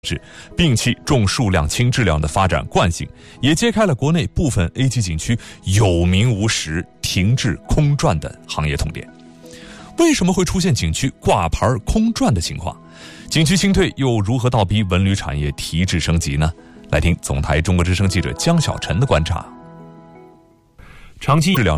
摒弃重数量轻质量的发展惯性，也揭开了国内部分 A 级景区有名无实、停滞空转的行业痛点。为什么会出现景区挂牌空转的情况？景区清退又如何倒逼文旅产业提质升级呢？来听总台中国之声记者江小晨的观察。长期质量